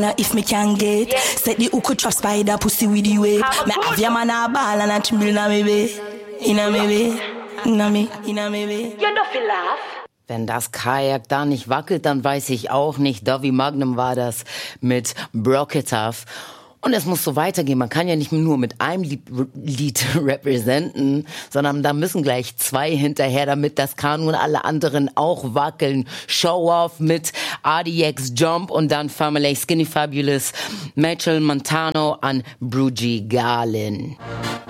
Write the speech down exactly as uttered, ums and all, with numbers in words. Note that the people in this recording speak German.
If me can get, yeah. Set the hook trap spider pussy with the wave. Me have your man a ball and a chill in a me way. In a me way. In a me, in a me way. You don't feel laugh. Wenn das Kajak da nicht wackelt, dann weiß ich auch nicht. Dovey Magnum war das mit Broke It Off. Und es muss so weitergehen. Man kann ja nicht nur mit einem Lied, Lied representen, sondern da müssen gleich zwei hinterher, damit das Kanu und alle anderen auch wackeln. Show Off mit R D X Jump und dann Family Skinny Fabulous, Mitchell Montano an Brugie Garlin.